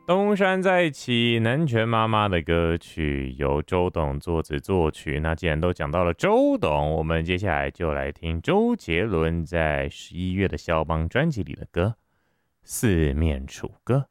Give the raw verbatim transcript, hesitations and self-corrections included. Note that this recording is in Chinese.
东山再起，南拳妈妈的歌曲由周董作词作曲。那既然都讲到了周董，我们接下来就来听周杰伦在十一月的肖邦专辑里的歌《四面楚歌》。